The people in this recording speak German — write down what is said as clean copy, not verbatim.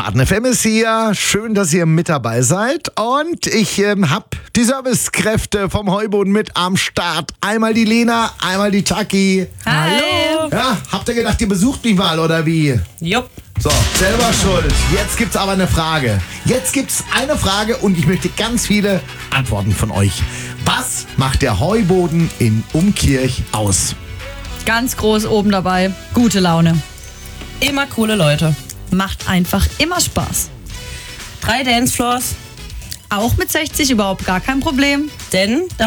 Baden FM ist hier. Schön, dass ihr mit dabei seid. Und ich habe die Servicekräfte vom Heuboden mit am Start. Einmal die Lena, einmal die Taki. Hallo. Ja, habt ihr gedacht, ihr besucht mich mal oder wie? Jupp. So, selber schuld. Jetzt gibt's aber eine Frage. Jetzt gibt's eine Frage und ich möchte ganz viele Antworten von euch. Was macht der Heuboden in Umkirch aus? Ganz groß oben dabei. Gute Laune. Immer coole Leute. Macht einfach immer Spaß. 3 Dancefloors, Auch mit 60 überhaupt gar kein Problem. denn